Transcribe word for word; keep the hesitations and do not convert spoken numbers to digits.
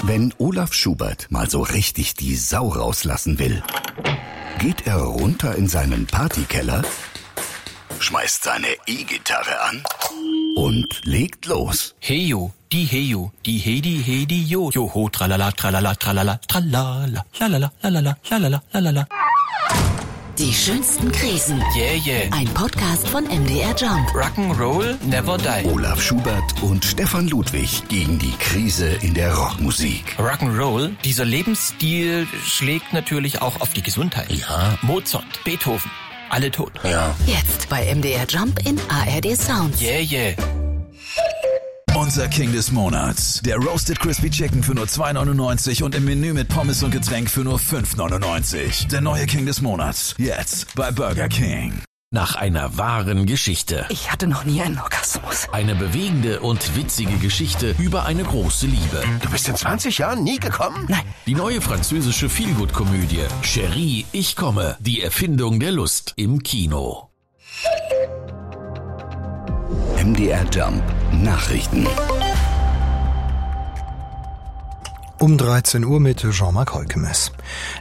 Wenn Olaf Schubert mal so richtig die Sau rauslassen will, geht er runter in seinen Partykeller, schmeißt seine E-Gitarre an und legt los. Heyo, die Heyo, die Hedi, Hedi, Jo, Joho, tralala, tralala, tralala, tralala, lalala, lalala, lalala, lalala. Die schönsten Krisen. Yeah, yeah. Ein Podcast von M D R Jump. Rock'n'Roll never die. Olaf Schubert und Stefan Ludwig gegen die Krise in der Rockmusik. Rock'n'Roll, dieser Lebensstil schlägt natürlich auch auf die Gesundheit. Ja. Mozart, Beethoven, alle tot. Ja. Jetzt bei M D R Jump in A R D Sounds. Yeah, yeah. Unser King des Monats. Der Roasted Crispy Chicken für nur zwei neunundneunzig und im Menü mit Pommes und Getränk für nur fünf neunundneunzig. Der neue King des Monats. Jetzt bei Burger King. Nach einer wahren Geschichte. Ich hatte noch nie einen Orgasmus. Eine bewegende und witzige Geschichte über eine große Liebe. Du bist in zwanzig Jahren nie gekommen? Nein. Die neue französische Feelgood-Komödie Chérie, ich komme. Die Erfindung der Lust im Kino. M D R Jump Nachrichten. Um dreizehn Uhr mit Jean-Marc Holkemes.